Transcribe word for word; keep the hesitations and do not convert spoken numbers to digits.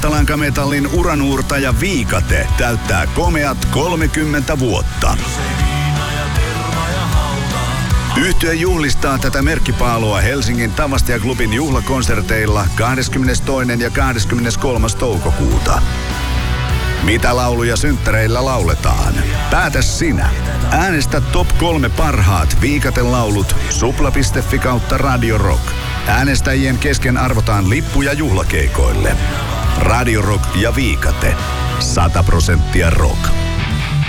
Kultalankametallin uranuurtaja Viikate täyttää komeat kolmekymmentä vuotta. Yhtye juhlistaa tätä merkkipaalua Helsingin Tavastiaklubin juhlakonserteilla kahdeskymmenestoinen ja kahdeskymmeneskolmas toukokuuta. Mitä lauluja synttäreillä lauletaan? Päätä sinä. Äänestä top kolme parhaat Viikate-laulut supla piste fi kautta Radio Rock. Äänestäjien kesken arvotaan lippuja juhlakeikoille. Radio Rock ja Viikate. sata prosenttia rock.